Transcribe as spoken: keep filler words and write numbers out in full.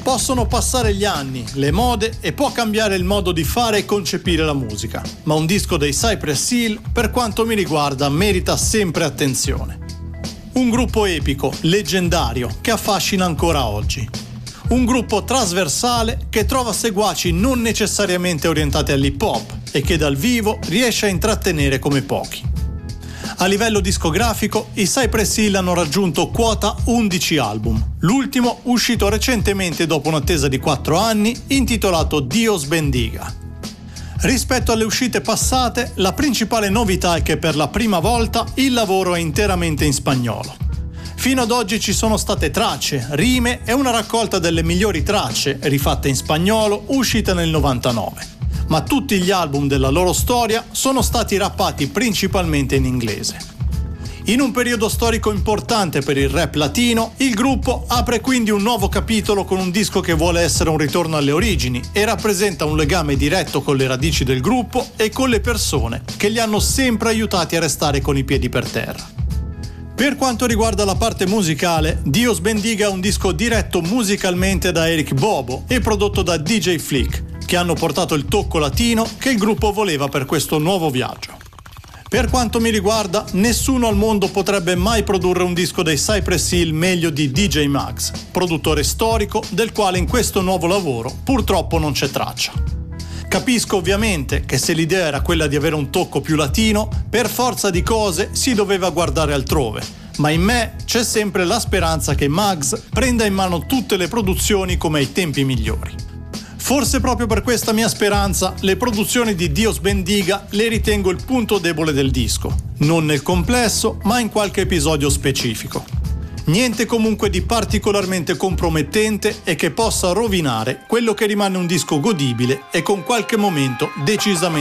Possono passare gli anni, le mode e può cambiare il modo di fare e concepire la musica, ma un disco dei Cypress Hill, per quanto mi riguarda, merita sempre attenzione. Un gruppo epico, leggendario, che affascina ancora oggi. Un gruppo trasversale che trova seguaci non necessariamente orientati all'hip hop e che dal vivo riesce a intrattenere come pochi. A livello discografico, i Cypress Hill hanno raggiunto quota undici album, l'ultimo uscito recentemente dopo un'attesa di quattro anni, intitolato Dios Bendiga. Rispetto alle uscite passate, la principale novità è che per la prima volta il lavoro è interamente in spagnolo. Fino ad oggi ci sono state tracce, rime e una raccolta delle migliori tracce, rifatte in spagnolo, uscite nel novantanove. Ma tutti gli album della loro storia sono stati rappati principalmente in inglese. In un periodo storico importante per il rap latino, il gruppo apre quindi un nuovo capitolo con un disco che vuole essere un ritorno alle origini e rappresenta un legame diretto con le radici del gruppo e con le persone che li hanno sempre aiutati a restare con i piedi per terra. Per quanto riguarda la parte musicale, Dios Bendiga è un disco diretto musicalmente da Eric Bobo e prodotto da D J Flick, che hanno portato il tocco latino che il gruppo voleva per questo nuovo viaggio. Per quanto mi riguarda, nessuno al mondo potrebbe mai produrre un disco dei Cypress Hill meglio di D J Muggs, produttore storico del quale in questo nuovo lavoro purtroppo non c'è traccia. Capisco ovviamente che se l'idea era quella di avere un tocco più latino, per forza di cose si doveva guardare altrove, ma in me c'è sempre la speranza che Muggs prenda in mano tutte le produzioni come ai tempi migliori. Forse proprio per questa mia speranza, le produzioni di Dios Bendiga le ritengo il punto debole del disco, non nel complesso, ma in qualche episodio specifico. Niente comunque di particolarmente compromettente e che possa rovinare quello che rimane un disco godibile e con qualche momento decisamente